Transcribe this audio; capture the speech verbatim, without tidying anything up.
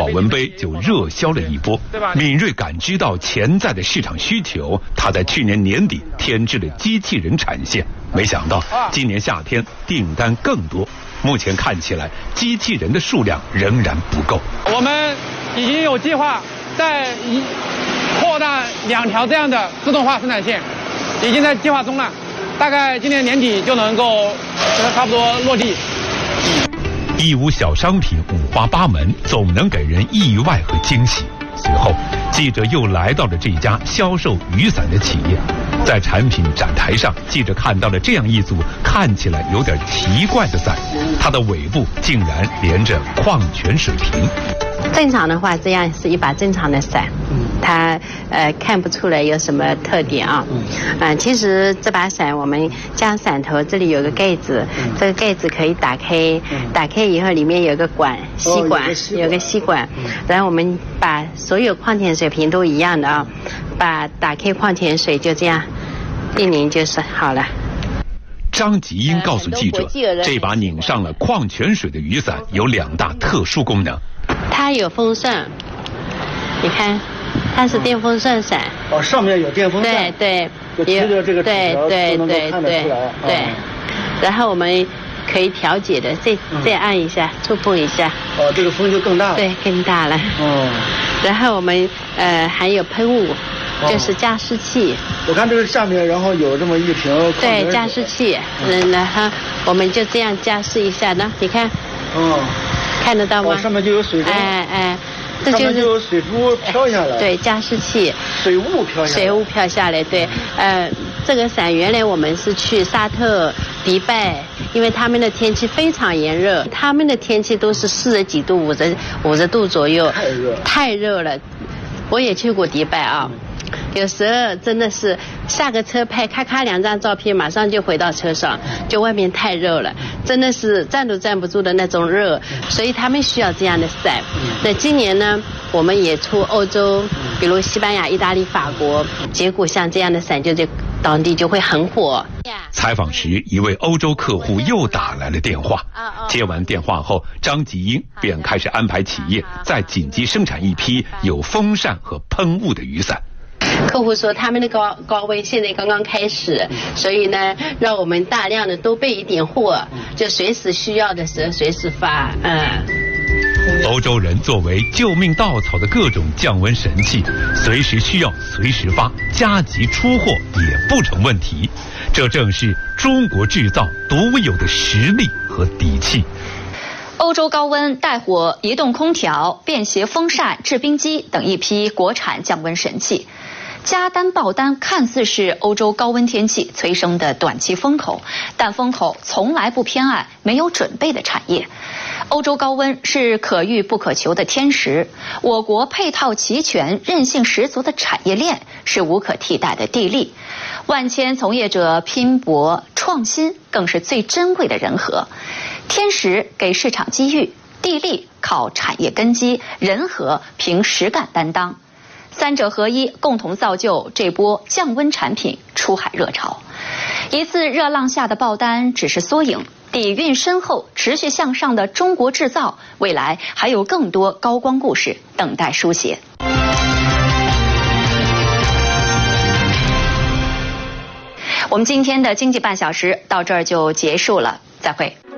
文杯就热销了一波。敏锐感知到潜在的市场需求，他在去年年底添置了机器人产线，没想到今年夏天订单更多。目前看起来，机器人的数量仍然不够。 我们已经有计划在一扩大两条这样的自动化生产线，已经在计划中了，大概今年年底就能够差不多落地。 义乌小商品五花八门，总能给人意外和惊喜。随后，记者又来到了这家销售雨伞的企业，在产品展台上，记者看到了这样一组看起来有点奇怪的伞，它的尾部竟然连着矿泉水瓶。 正常的话，这样是一把正常的伞，它呃看不出来有什么特点啊。嗯、呃，其实这把伞我们将伞头这里有个盖子，这个盖子可以打开，打开以后里面有个管吸管，有个吸管，然后我们把所有矿泉水瓶都一样的啊，把打开矿泉水就这样一拧就是好了。 张吉英告诉记者，这把拧上了矿泉水的雨伞有两大特殊功能。 它有风扇，你看，它是电风扇伞。 哦，上面有电风扇。 对对， 贴着这个纸条对都能够看得出来。 对，对然后我们可以调节的，再再按一下，触碰一下。 哦，这个风就更大了。 对，更大了。哦。然后我们呃还有喷雾，就是加湿器。 我看这个下面，然后有这么一瓶。 对，加湿器，嗯，然后我们就这样加湿一下呢，你看。哦。看得到吗？ 哦，上面就有水珠。 哎哎，这就是上面就有水珠飘下来。 对，加湿器。 水雾飘下来。 水雾飘下来，对。呃，这个伞原来我们是去沙特、迪拜，因为他们的天气非常炎热，他们的天气都是四十几度、五十五十度左右。 太热。 太热了。我也去过迪拜啊。有时候真的是下个车拍咔咔两张照片，马上就回到车上，就外面太热了，真的是站都站不住的那种热，所以他们需要这样的伞。那今年呢，我们也出欧洲，比如西班牙、意大利、法国，结果像这样的伞就在当地就会很火。 采访时，一位欧洲客户又打来了电话，接完电话后，张吉英便开始安排企业再紧急生产一批有风扇和喷雾的雨伞。 客户说他们的高高温现在刚刚开始，所以呢，让我们大量的多备一点货，就随时需要的时候随时发。嗯。 欧洲人作为救命稻草的各种降温神器，随时需要随时发，加急出货也不成问题。这正是中国制造独有的实力和底气。 欧洲高温带火移动空调、便携风扇、制冰机等一批国产降温神器。加单爆单看似是欧洲高温天气催生的短期风口，但风口从来不偏爱没有准备的产业。欧洲高温是可遇不可求的天时，我国配套齐全、韧性十足的产业链是无可替代的地利。万千从业者拼搏创新，更是最珍贵的人和。天时给市场机遇，地利靠产业根基，人和凭实干担当。三者合一，共同造就这波降温产品出海热潮。一次热浪下的爆单只是缩影，底蕴深厚、持续向上的中国制造，未来还有更多高光故事等待书写。我们今天的经济半小时到这儿就结束了，再会。